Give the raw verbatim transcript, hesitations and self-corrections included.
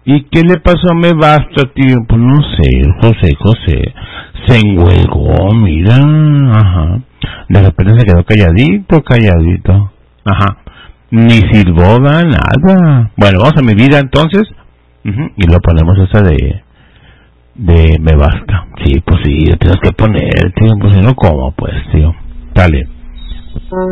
¿Y qué le pasó a Me Basta, tío? Pues no sé, José, José. Se enhuelgó, mira. Ajá. De repente se quedó calladito, calladito. Ajá. Ni silbó nada. Bueno, vamos a Mi Vida entonces. Uh-huh. Y lo ponemos esa de... De Me Basta. Sí, pues sí, tienes que poner, tío. Pues si no, ¿cómo? Pues, tío. Dale.